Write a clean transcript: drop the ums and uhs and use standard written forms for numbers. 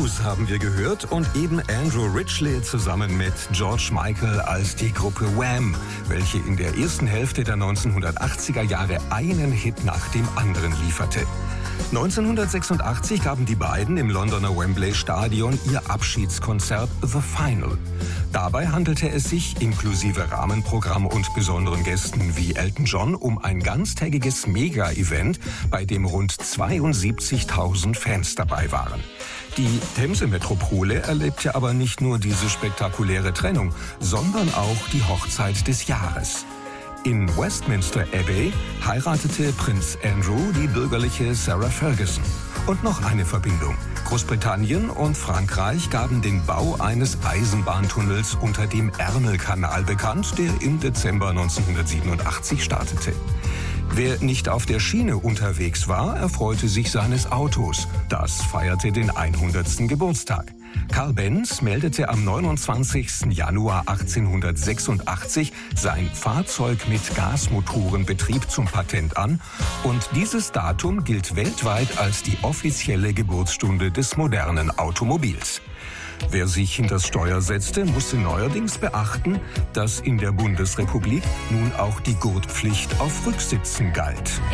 Blues haben wir gehört und eben Andrew Ridgeley zusammen mit George Michael als die Gruppe Wham, welche in der ersten Hälfte der 1980er Jahre einen Hit nach dem anderen lieferte. 1986 gaben die beiden im Londoner Wembley Stadion ihr Abschiedskonzert The Final. Dabei handelte es sich, inklusive Rahmenprogramm und besonderen Gästen wie Elton John, um ein ganztägiges Mega-Event, bei dem rund 72.000 Fans dabei waren. Die Themse-Metropole erlebte aber nicht nur diese spektakuläre Trennung, sondern auch die Hochzeit des Jahres. In Westminster Abbey heiratete Prinz Andrew die bürgerliche Sarah Ferguson. Und noch eine Verbindung. Großbritannien und Frankreich gaben den Bau eines Eisenbahntunnels unter dem Ärmelkanal bekannt, der im Dezember 1987 startete. Wer nicht auf der Schiene unterwegs war, erfreute sich seines Autos. Das feierte den 100. Geburtstag. Carl Benz meldete am 29. Januar 1886 sein Fahrzeug mit Gasmotorenbetrieb zum Patent an und dieses Datum gilt weltweit als die offizielle Geburtsstunde des modernen Automobils. Wer sich hinters Steuer setzte, musste neuerdings beachten, dass in der Bundesrepublik nun auch die Gurtpflicht auf Rücksitzen galt.